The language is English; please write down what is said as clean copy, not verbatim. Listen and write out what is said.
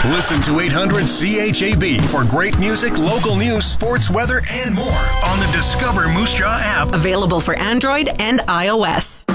Listen to 800 CHAB for great music, local news, sports, weather, and more on the Discover Moose Jaw app. Available for Android and iOS.